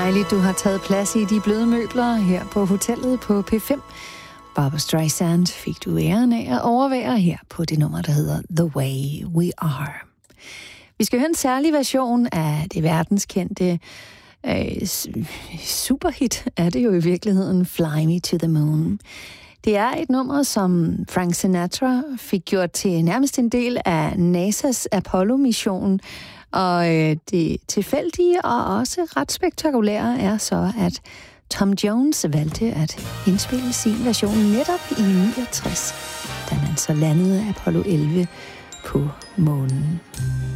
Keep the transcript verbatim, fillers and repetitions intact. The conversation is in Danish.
Dejligt, du har taget plads i de bløde møbler her på hotellet på P fem. Barbra Streisand fik du æren af at overvære her på det nummer, der hedder The Way We Are. Vi skal høre en særlig version af det verdenskendte øh, superhit, er det jo i virkeligheden, Fly Me to the Moon. Det er et nummer, som Frank Sinatra fik gjort til nærmest en del af NASA's Apollo-mission. Og øh, det tilfældige og også ret spektakulære er så, at Tom Jones valgte at indspille sin version netop i niogtres, da man så landede Apollo elleve på månen.